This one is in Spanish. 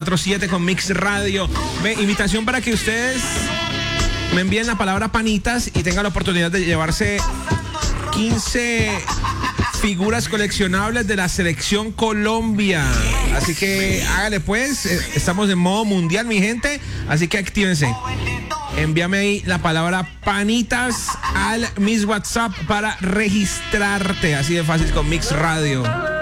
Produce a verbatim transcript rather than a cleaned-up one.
veinticuatro siete con Mix Radio. Ve, invitación para que ustedes me envíen la palabra panitas y tengan la oportunidad de llevarse quince figuras coleccionables de la selección Colombia. Así que hágale pues, estamos en modo mundial, mi gente, así que actívense. Envíame ahí la palabra panitas al mis WhatsApp para registrarte, así de fácil con Mix Radio.